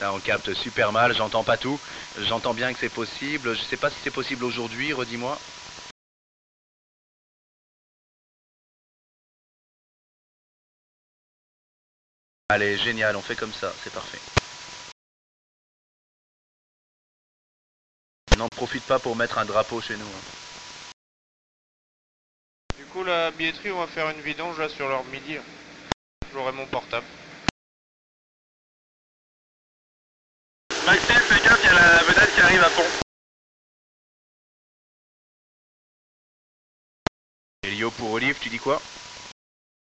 Là, on capte super mal, j'entends pas tout. J'entends bien que c'est possible. Je sais pas si c'est possible aujourd'hui, redis-moi. Allez, génial, on fait comme ça, c'est parfait. N'en profite pas pour mettre un drapeau chez nous, hein. Du coup, la billetterie, on va faire une vidange là sur l'heure de midi. J'aurai mon portable. Maxime, fais gaffe, il y a la vedette qui arrive à pont. Elio pour Olive, tu dis quoi?